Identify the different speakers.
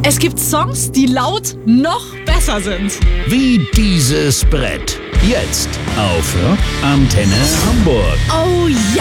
Speaker 1: Es gibt Songs, die laut noch besser sind.
Speaker 2: Wie dieses Brett. Jetzt auf Antenne Hamburg.
Speaker 1: Oh ja!